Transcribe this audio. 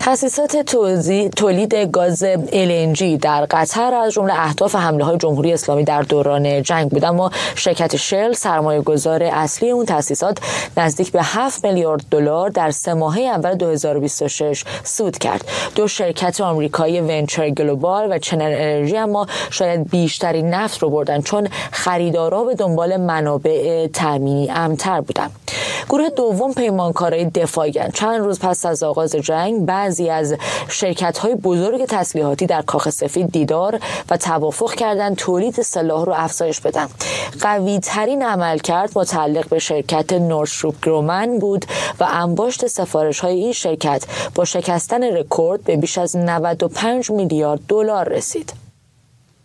تأسیسات تولید گاز LNG در قطر از جمله اهداف حمله‌های جمهوری اسلامی در دوران جنگ بود، اما شرکت شل سرمایه‌گذار اصلی اون تأسیسات نزدیک به 7 میلیارد دلار در 3 ماهه اول 2026 سود کرد. دو شرکت آمریکایی ونچر گلوبال و چنل انرژی اما شاید بیشترین نفت رو بردن، چون خریدارا به دنبال منابع تامینی امن‌تر بودن. گروه دوم پیمانکارای دفاعی چند روز پس از آغاز جنگ بعضی از شرکت‌های بزرگ تسلیحاتی در کاخ سفید دیدار و توافق کردند تولید سلاح رو افزایش بدن. قوی‌ترین عملکرد متعلق به شرکت نورثروپ گرومن بود و انباشت سفارش‌های این شرکت با شکستن رکورد به بیش از 95 میلیارد دلار رسید.